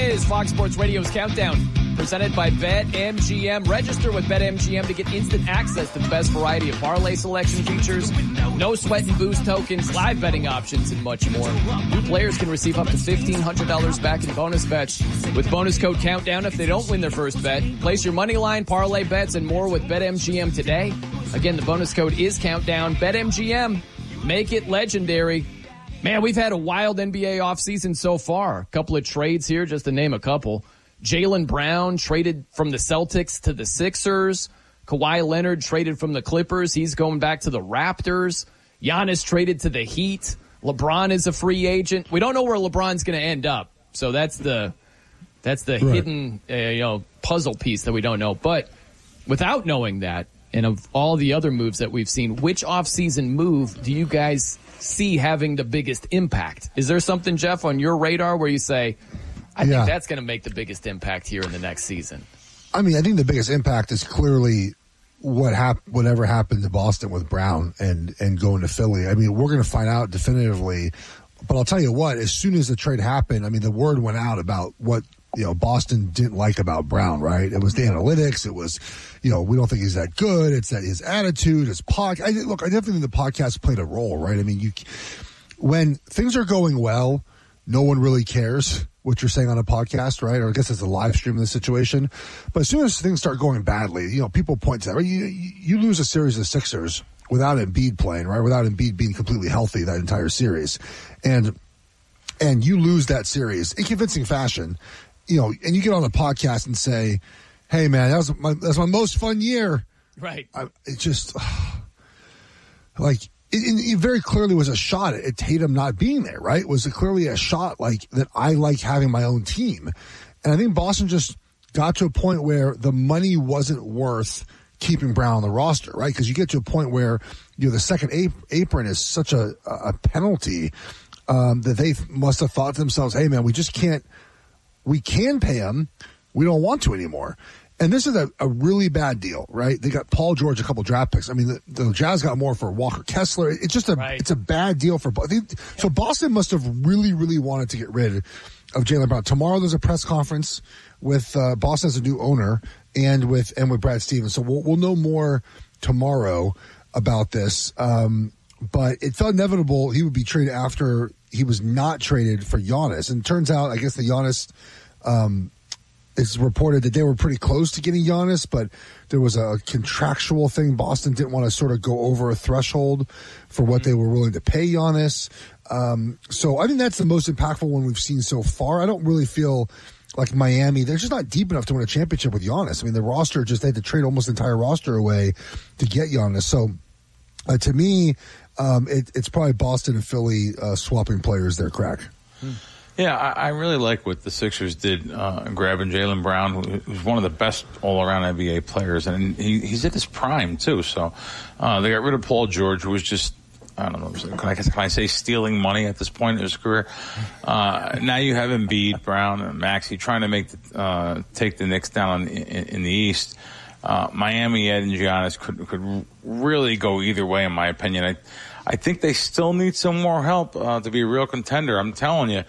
is Fox Sports Radio's Countdown, presented by BetMGM. Register with BetMGM to get instant access to the best variety of parlay selection features, no sweat and boost tokens, live betting options, and much more. New players can receive up to $1,500 back in bonus bets with bonus code Countdown if they don't win their first bet. Place your money line, parlay bets, and more with BetMGM today. Again, the bonus code is Countdown. BetMGM. Make it legendary. Man, we've had a wild NBA offseason so far. A couple of trades here, just to name a couple. Jaylen Brown traded from the Celtics to the Sixers. Kawhi Leonard traded from the Clippers. He's going back to the Raptors. Giannis traded to the Heat. LeBron is a free agent. We don't know where LeBron's going to end up. So that's the right. Hidden puzzle piece that we don't know. But without knowing that, and of all the other moves that we've seen, which offseason move do you guys see having the biggest impact? Is there something, Jeff, on your radar where you say, I think that's going to make the biggest impact here in the next season? I mean, I think the biggest impact is clearly whatever happened to Boston with Brown and going to Philly. I mean, we're going to find out definitively. But I'll tell you what, as soon as the trade happened, I mean, the word went out about what Boston didn't like about Brown, right? It was the analytics. It was, we don't think he's that good. It's that his attitude, his podcast. I definitely think the podcast played a role, right? I mean, when things are going well, no one really cares what you're saying on a podcast, right? Or I guess it's a live stream in this situation. But as soon as things start going badly, people point to that. Right? You lose a series of Sixers without Embiid playing, right? Without Embiid being completely healthy that entire series. And you lose that series in convincing fashion. And you get on a podcast and say, hey, man, that was my most fun year. Right. It just, it very clearly was a shot at Tatum not being there, right? It was clearly a shot that I like having my own team. And I think Boston just got to a point where the money wasn't worth keeping Brown on the roster, right? Because you get to a point where, the second apron is such a penalty that they must have thought to themselves, hey, man, we can pay him. We don't want to anymore. And this is a really bad deal, right? They got Paul George, a couple draft picks. I mean, the Jazz got more for Walker Kessler. It's just it's a bad deal for Boston. So Boston must have really, really wanted to get rid of Jaylen Brown. Tomorrow there's a press conference with Boston as a new owner and with Brad Stevens. So we'll know more tomorrow about this. But it felt inevitable he would be traded after he was not traded for Giannis. And it turns out, I guess the Giannis, it's reported that they were pretty close to getting Giannis, but there was a contractual thing. Boston didn't want to sort of go over a threshold for what they were willing to pay Giannis. So I think that's the most impactful one we've seen so far. I don't really feel like Miami, they're just not deep enough to win a championship with Giannis. I mean, the roster they had to trade almost the entire roster away to get Giannis. So to me, it's probably Boston and Philly swapping players there, Crack. Yeah, I really like what the Sixers did grabbing Jaylen Brown, who's one of the best all-around NBA players, and he's at his prime, too. So they got rid of Paul George, who was just, I don't know, can I say stealing money at this point in his career? Now you have Embiid, Brown, and Maxey trying to take the Knicks down in the East. Miami, Ed and Giannis could really go either way, in my opinion. I think they still need some more help to be a real contender. I'm telling you,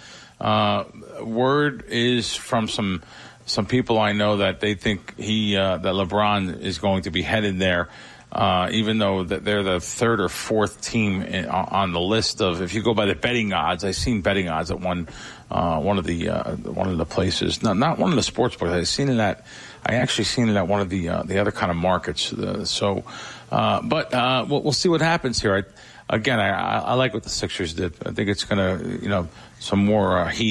word is from some people I know that they think that LeBron is going to be headed there, even though that they're the third or fourth team on the list of. If you go by the betting odds, I've seen betting odds at one of the places, not one of the sports books. I actually seen it at one of the other kind of markets. But we'll see what happens here. I like what the Sixers did. I think it's going to, some more heat